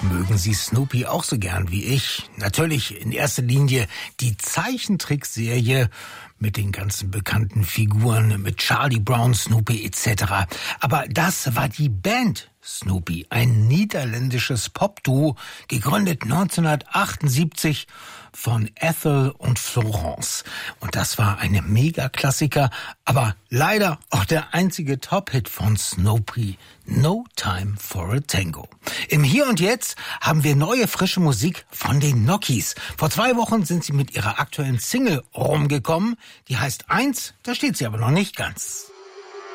Mögen Sie Snoopy auch so gern wie ich? Natürlich in erster Linie die Zeichentrickserie mit den ganzen bekannten Figuren, mit Charlie Brown, Snoopy etc. Aber das war die Band Snoopy, ein niederländisches Popduo, gegründet 1978 von Ethel und Florence. Und das war ein Mega-Klassiker, aber leider auch der einzige Top-Hit von Snoopy, No Time for a Tango. Im Hier und Jetzt haben wir neue, frische Musik von den Nokis. Vor 2 Wochen sind sie mit ihrer aktuellen Single rumgekommen. Die heißt 1, da steht sie aber noch nicht ganz.